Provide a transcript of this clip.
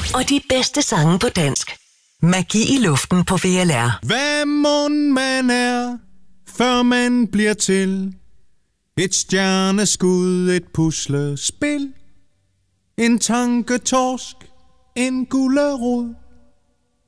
og de bedste sange på dansk. Magi i luften på VLR. Hvad mon man er, før man bliver til? Et stjerneskud, et puslespil, en tanketorsk, en gullerod.